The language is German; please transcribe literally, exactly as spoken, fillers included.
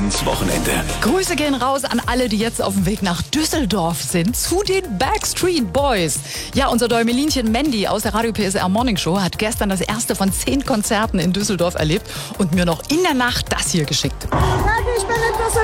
ins Wochenende. Grüße gehen raus an alle, die jetzt auf dem Weg nach Düsseldorf sind, zu den Backstreet Boys. Ja, unser Däumelinchen Mandy aus der Radio P S R Morning Show hat gestern das erste von zehn Konzerten in Düsseldorf erlebt und mir noch in der Nacht das hier geschickt. Ich bin in Düsseldorf.